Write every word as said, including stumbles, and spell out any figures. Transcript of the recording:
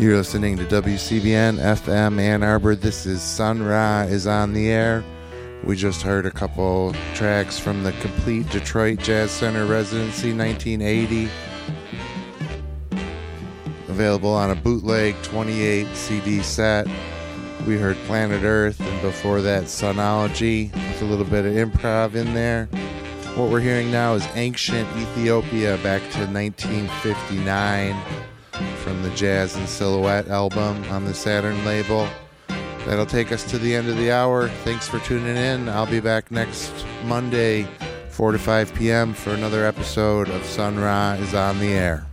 You're listening to W C B N F M Ann Arbor. This is Sun Ra is on the air. We just heard a couple tracks from the Complete Detroit Jazz Center Residency nineteen eighty. Available on a bootleg twenty-eight C D set. We heard Planet Earth, and before that Sonology with a little bit of improv in there. What we're hearing now is Ancient Ethiopia back to nineteen fifty-nine from the Jazz and Silhouette album on the Saturn label. That'll take us to the end of the hour. Thanks for tuning in. I'll be back next Monday, four to five p.m. for another episode of Sun Ra is on the air.